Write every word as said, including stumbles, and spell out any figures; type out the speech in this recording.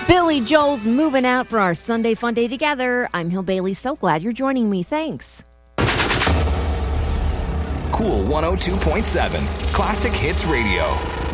Billy Joel's moving out for our Sunday fun day together. I'm Hill Bailey. So glad you're joining me. Thanks. Cool one oh two point seven, Classic Hits Radio.